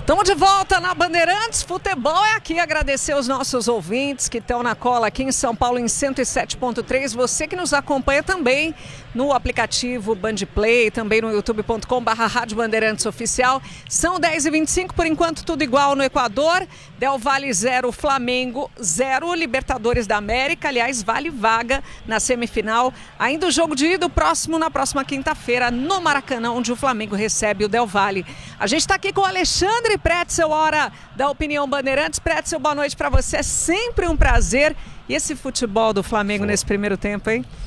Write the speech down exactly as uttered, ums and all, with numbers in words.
Estamos de volta na Bandeirantes. Futebol é aqui. Agradecer os nossos ouvintes que estão na cola aqui em São Paulo em cento e sete ponto três. Você que nos acompanha também no aplicativo Bandplay, também no youtube ponto com barra Rádio Bandeirantes Oficial. São dez e vinte e cinco, por enquanto tudo igual no Equador. Del Valle zero, Flamengo zero. Libertadores da América, aliás, vale vaga na semifinal. Ainda o jogo de ida, o próximo na próxima quinta-feira no Maracanã, onde o Flamengo recebe o Del Valle. A gente está aqui com o Alexandre Pretzel, hora da Opinião Bandeirantes. Pretzel, boa noite para você. É sempre um prazer. E esse futebol do Flamengo nesse primeiro tempo, hein?